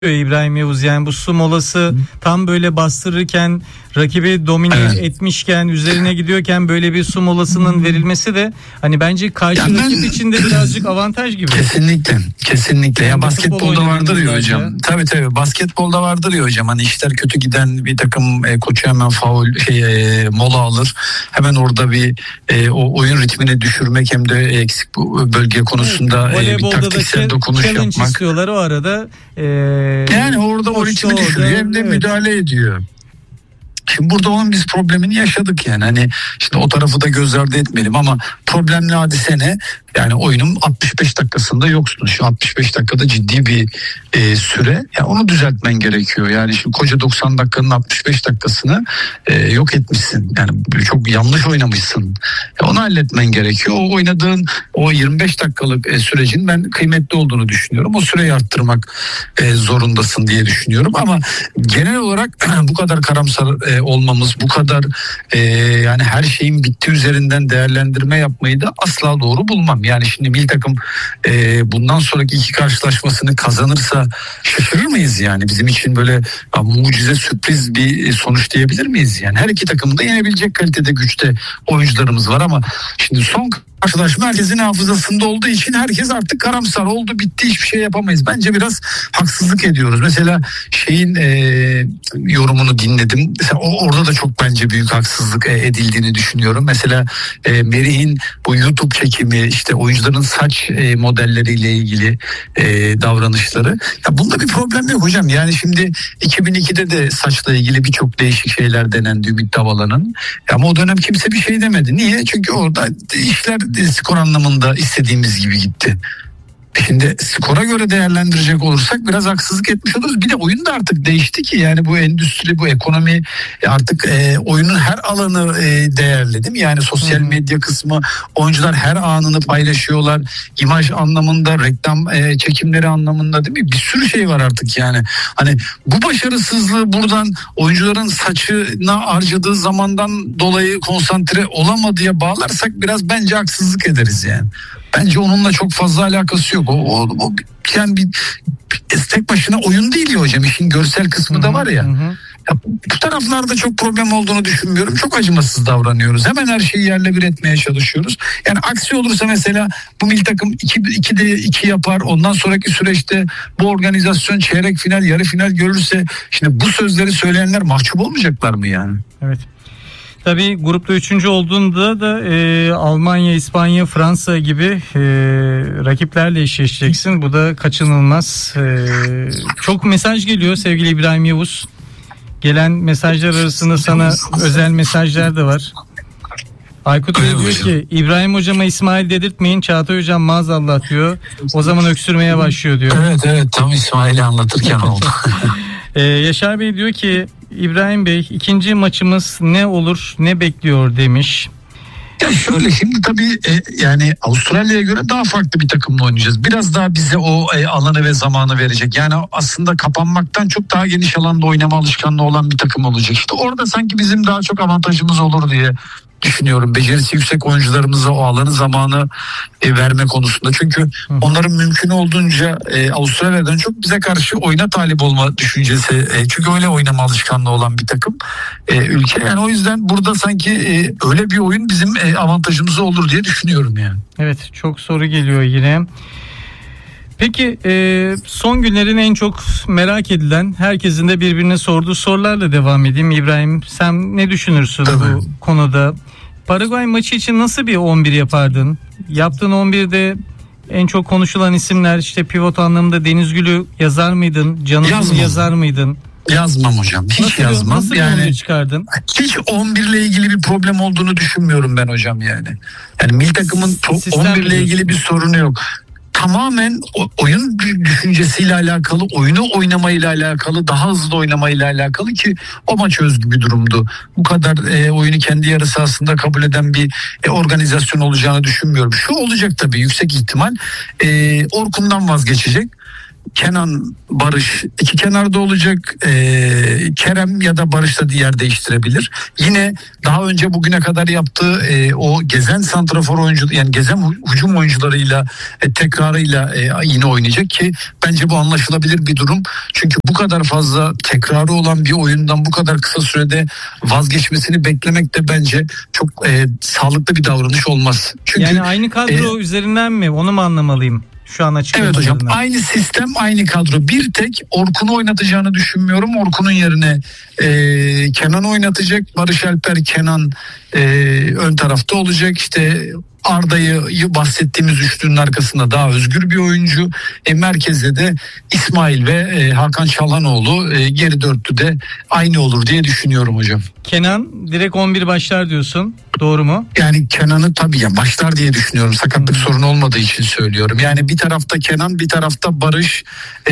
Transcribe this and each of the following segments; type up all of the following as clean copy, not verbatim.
İbrahim Yavuz, yani bu su molası tam böyle bastırırken, rakibi domine etmişken, üzerine gidiyorken böyle bir su molasının verilmesi de hani bence karşı rakip için de birazcık avantaj gibi. Kesinlikle. Ya basketbolda vardır ya hocam. Tabii basketbolda vardır ya hocam. Hani işler kötü giden bir takım koçu hemen faul mola alır. Hemen orada bir o oyun ritmini düşürmek hem de eksik bu bölge konusunda bir taktiksel dokunuş yapmak. İstiyorlar o arada. Yani orada o ritmi düşürüyor hem de müdahale ediyor. Şimdi burada onun biz problemini yaşadık yani. Hani işte o tarafı da göz ardı etmeyelim ama problemli hadise ne? Yani oyunun 65 dakikasında yoksun. Şu 65 dakikada ciddi bir süre. Yani onu düzeltmen gerekiyor. Yani şimdi koca 90 dakikanın 65 dakikasını yok etmişsin. Yani çok yanlış oynamışsın. Onu halletmen gerekiyor. O oynadığın o 25 dakikalık sürecin ben kıymetli olduğunu düşünüyorum. O süreyi arttırmak zorundasın diye düşünüyorum. Ama genel olarak bu kadar karamsar olmamız, bu kadar yani her şeyin bitti üzerinden değerlendirme yapmayı da asla doğru bulmam. Yani şimdi milli takım bundan sonraki iki karşılaşmasını kazanırsa şaşırır mıyız yani? Bizim için böyle mucize, sürpriz bir sonuç diyebilir miyiz? Yani her iki takımı da yenebilecek kalitede, güçte oyuncularımız var ama şimdi son karşılaşma herkesin hafızasında olduğu için herkes artık karamsar oldu, bitti, hiçbir şey yapamayız. Bence biraz haksızlık ediyoruz. Mesela şeyin yorumunu dinledim. Mesela orada da çok bence büyük haksızlık edildiğini düşünüyorum. Mesela Merih'in bu YouTube çekimi, işte oyuncuların saç modelleriyle ilgili davranışları. Ya bunda bir problem yok hocam. Yani şimdi 2002'de de saçla ilgili birçok değişik şeyler denendi Ümit Davala'nın. Ama o dönem kimse bir şey demedi. Niye? Çünkü orada işler skor anlamında istediğimiz gibi gitti. Şimdi skora göre değerlendirecek olursak biraz haksızlık etmiş oluruz. Bir de oyun da artık değişti ki yani bu endüstri, bu ekonomi artık oyunun her alanı değerli değil mi? Yani sosyal medya kısmı, oyuncular her anını paylaşıyorlar. İmaj anlamında, reklam çekimleri anlamında değil mi? Bir sürü şey var artık yani. Hani bu başarısızlığı buradan oyuncuların saçına harcadığı zamandan dolayı konsantre olamadığı bağlarsak biraz bence haksızlık ederiz yani. Bence onunla çok fazla alakası yok. O yani bir tek başına oyun değil ya hocam. İşin görsel kısmı da var ya. Ya bu taraflarda çok problem olduğunu düşünmüyorum. Çok acımasız davranıyoruz. Hemen her şeyi yerle bir etmeye çalışıyoruz. Yani aksi olursa mesela bu milli takım 2'de 2 yapar. Ondan sonraki süreçte bu organizasyon çeyrek final, yarı final görürse şimdi bu sözleri söyleyenler mahcup olmayacaklar mı yani? Evet. Tabii grupta 3. olduğunda da Almanya, İspanya, Fransa gibi rakiplerle eşleşeceksin. Bu da kaçınılmaz. Çok mesaj geliyor sevgili İbrahim Yavuz. Gelen mesajlar arasında sana özel mesajlar da var. Aykut diyor ki İbrahim hocama İsmail dedirtmeyin, Çağatay hocam maazallah diyor. O zaman öksürmeye başlıyor diyor. Evet tam İsmail'i anlatırken oldu. Yaşar Bey diyor ki İbrahim Bey ikinci maçımız ne olur ne bekliyor demiş. Ya şöyle şimdi tabii yani Avustralya'ya göre daha farklı bir takımla oynayacağız. Biraz daha bize o alanı ve zamanı verecek. Yani aslında kapanmaktan çok daha geniş alanda oynama alışkanlığı olan bir takım olacak. İşte orada sanki bizim daha çok avantajımız olur diye düşünüyorum. Becerisi yüksek oyuncularımıza o alanı, zamanı verme konusunda. Çünkü onların mümkün olduğunca Avustralya'dan çok bize karşı oyuna talip olma düşüncesi. Çünkü öyle oynama alışkanlığı olan bir takım ülke. Yani o yüzden burada sanki öyle bir oyun bizim avantajımız olur diye düşünüyorum yani. Evet, çok soru geliyor yine. Peki son günlerin en çok merak edilen, herkesin de birbirine sorduğu sorularla devam edeyim. İbrahim, sen ne düşünürsün bu konuda? Paraguay maçı için nasıl bir 11 yapardın? Yaptığın 11'de en çok konuşulan isimler işte pivot anlamında Deniz Gül'ü yazar mıydın? Can'ı yazar mıydın? Yazmam hocam. Hiç yazmam. Nasıl yani çıkardın? Hiç 11 ile ilgili bir problem olduğunu düşünmüyorum ben hocam yani. Yani milli takımın 11 ile ilgili bir sorunu yok. Tamamen oyun düşüncesiyle alakalı, oyunu oynamayla alakalı, daha hızlı oynamayla alakalı ki o maç özgü bir durumdu. Bu kadar oyunu kendi yarı sahasında kabul eden bir organizasyon olacağını düşünmüyorum. Şu olacak tabii yüksek ihtimal Orkun'dan vazgeçecek. Kenan, Barış iki kenarda olacak. Kerem ya da Barış da yer değiştirebilir. Yine daha önce bugüne kadar yaptığı o gezen santrafor oyuncu, yani gezen hücum oyuncularıyla tekrarıyla yine oynayacak ki bence bu anlaşılabilir bir durum. Çünkü bu kadar fazla tekrarı olan bir oyundan bu kadar kısa sürede vazgeçmesini beklemek de bence çok sağlıklı bir davranış olmaz. Çünkü yani aynı kadro üzerinden mi? Onu mu anlamalıyım? Şu an evet hocam, aynı sistem, aynı kadro. Bir tek Orkun'u oynatacağını düşünmüyorum. Orkun'un yerine Kenan oynatacak. Barış Alper, Kenan ön tarafta olacak. İşte Arda'yı bahsettiğimiz üçlünün arkasında daha özgür bir oyuncu. Merkezde de İsmail ve Hakan Çalhanoğlu, geri dörtlüde aynı olur diye düşünüyorum hocam. Kenan direkt 11 başlar diyorsun. Doğru mu? Yani Kenan'ı tabii ya başlar diye düşünüyorum. Sakatlık sorunu olmadığı için söylüyorum. Yani bir tarafta Kenan, bir tarafta Barış,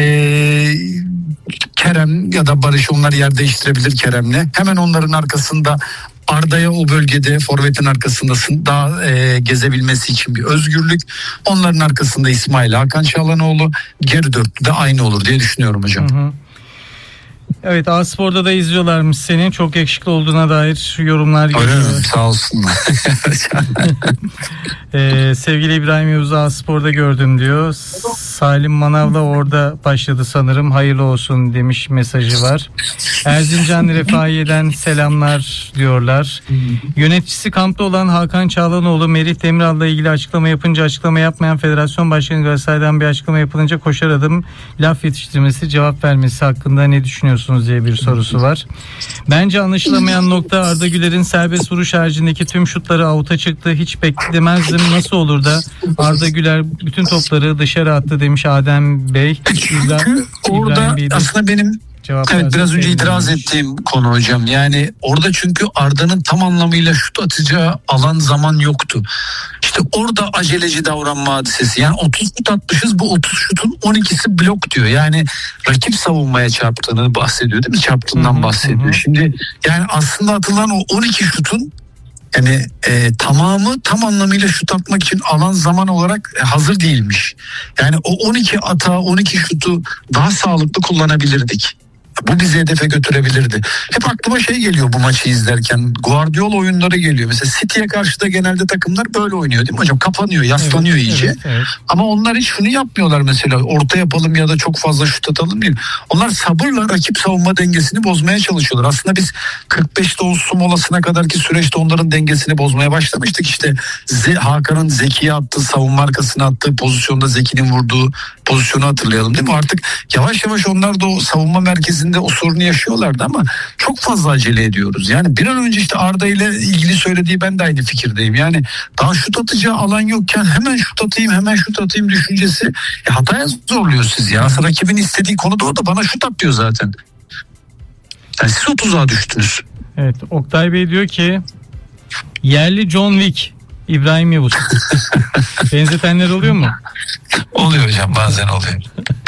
Kerem ya da Barış, onlar yer değiştirebilir Kerem'le. Hemen onların arkasında Arda'ya o bölgede forvetin arkasındasın daha gezebilmesi için bir özgürlük. Onların arkasında İsmail, Hakan Çalhanoğlu, geri dörtlü de aynı olur diye düşünüyorum hocam. Hı hı. Evet, A-Spor'da da izliyorlarmış seni. Çok yakışıklı olduğuna dair yorumlar geliyor. Sağ olsunlar. Sevgili İbrahim Yavuz'u A-Spor'da gördüm diyor. Salim Manav'la orada başladı sanırım. Hayırlı olsun demiş, mesajı var. Erzincan Refahiye'den selamlar diyorlar. Yöneticisi kampta olan Hakan Çalhanoğlu, Merih Demiral'la ilgili açıklama yapınca açıklama yapmayan Federasyon Başkanı Galatasaray'dan bir açıklama yapılınca koşar adım laf yetiştirmesi, cevap vermesi hakkında ne düşünüyorsunuz diye bir sorusu var. Bence anlaşılamayan nokta Arda Güler'in serbest vuruş haricindeki tüm şutları avuta çıktı. Hiç beklemezdim. Nasıl olur da Arda Güler bütün topları dışarı attı demiş Adem Bey. Çünkü orada aslında benim biraz önce itiraz ettiğim konu hocam. Yani orada çünkü Arda'nın tam anlamıyla şut atacağı alan, zaman yoktu. İşte orada aceleci davranma hadisesi. Yani 30 şut atmışız, bu 30 şutun 12'si blok diyor. Yani rakip savunmaya çarptığını bahsediyor değil mi? Çarptığından bahsediyor. Şimdi yani aslında atılan o 12 şutun yani tamamı tam anlamıyla şut atmak için alan, zaman olarak hazır değilmiş. Yani o 12 atağı, 12 şutu daha sağlıklı kullanabilirdik. Bu bizi hedefe götürebilirdi. Hep aklıma şey geliyor bu maçı izlerken. Guardiola oyunları geliyor. Mesela City'ye karşı da genelde takımlar böyle oynuyor değil mi hocam? Kapanıyor, yaslanıyor iyice. Evet. Ama onlar hiç şunu yapmıyorlar mesela. Orta yapalım ya da çok fazla şut atalım değil. Onlar sabırla rakip savunma dengesini bozmaya çalışıyorlar. Aslında biz 45'te o su molasına kadarki süreçte onların dengesini bozmaya başlamıştık. İşte Hakan'ın Zeki'ye attığı, savunma arkasına attığı pozisyonda Zeki'nin vurduğu pozisyonu hatırlayalım değil mi? Artık yavaş yavaş onlar da o savunma merkezinde o sorunu yaşıyorlardı ama çok fazla acele ediyoruz. Yani bir an önce işte Arda ile ilgili söylediği, ben de aynı fikirdeyim. Yani daha şut atacağı alan yokken hemen şut atayım düşüncesi hataya zorluyor siz ya. Aslında rakibin istediği konu da o, da bana şut at diyor zaten. Yani siz o tuzağa düştünüz. Evet, Oktay Bey diyor ki yerli John Wick İbrahim Yavuz. Benzetenler oluyor mu? Oluyor hocam, bazen oluyor.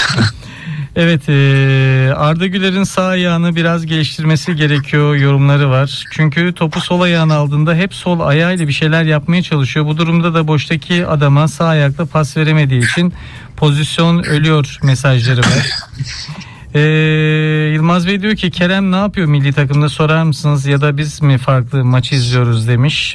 Evet, Arda Güler'in sağ ayağını biraz geliştirmesi gerekiyor yorumları var. Çünkü topu sol ayağına aldığında hep sol ayağıyla bir şeyler yapmaya çalışıyor. Bu durumda da boştaki adama sağ ayakla pas veremediği için pozisyon ölüyor mesajları var. Yılmaz Bey diyor ki Kerem ne yapıyor milli takımda, sorar mısınız ya da biz mi farklı maçı izliyoruz demiş.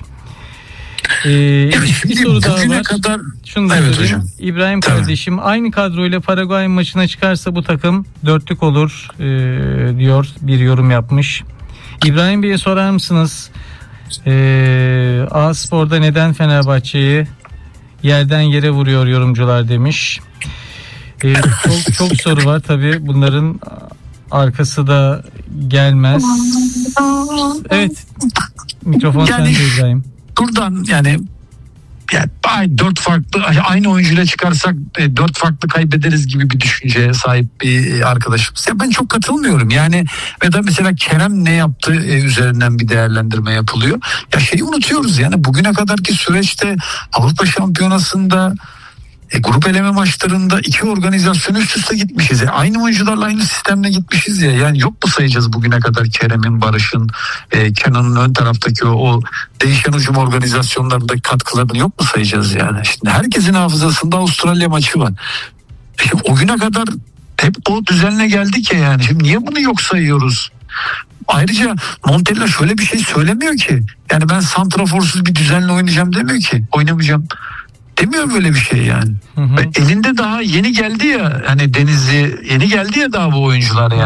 Bir soru daha var. Kadar... Şunu da söyleyeyim. İbrahim kardeşim aynı kadroyla Paraguay maçına çıkarsa bu takım dörtlük olur diyor, bir yorum yapmış. İbrahim Bey'e sorar mısınız? A-Spor'da neden Fenerbahçe'yi yerden yere vuruyor yorumcular demiş. Çok soru var tabii, bunların arkası da gelmez. Evet, mikrofon sende İbrahim. Buradan yani 4 farklı aynı oyuncuyla çıkarsak 4 farklı kaybederiz gibi bir düşünceye sahip bir arkadaşımız. Ya ben çok katılmıyorum. Yani ve da mesela Kerem ne yaptı üzerinden bir değerlendirme yapılıyor. Ya şeyi unutuyoruz, yani bugüne kadarki süreçte Avrupa Şampiyonası'nda grup eleme maçlarında 2 organizasyon üst üste gitmişiz. Aynı oyuncularla aynı sistemle gitmişiz ya. Yani yok mu sayacağız bugüne kadar Kerem'in, Barış'ın, Kenan'ın ön taraftaki o değişen hücum organizasyonlarındaki katkılarını yok mu sayacağız yani? Şimdi herkesin hafızasında Avustralya maçı var. O güne kadar Hep o düzenle geldik ya yani. Şimdi niye bunu yok sayıyoruz? Ayrıca Montella şöyle bir şey söylemiyor ki. Yani ben santraforsuz bir düzenle oynayacağım demiyor ki. Oynamayacağım. Demiyor böyle bir şey yani. Elinde daha yeni geldi ya hani Denizli yeni geldi ya daha bu oyuncular yani.